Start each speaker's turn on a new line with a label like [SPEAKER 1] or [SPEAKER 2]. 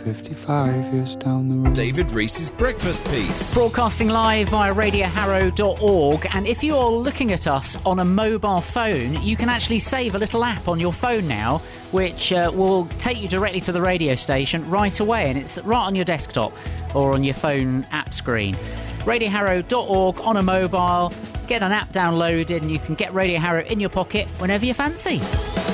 [SPEAKER 1] 55 years down the road.
[SPEAKER 2] David Reese's Breakfast Piece.
[SPEAKER 3] Broadcasting live via radioharrow.org, and if you're looking at us on a mobile phone, you can actually save a little app on your phone now, which will take you directly to the radio station right away, and it's right on your desktop or on your phone app screen. radioharrow.org on a mobile, get an app downloaded, and you can get Radio Harrow in your pocket whenever you fancy.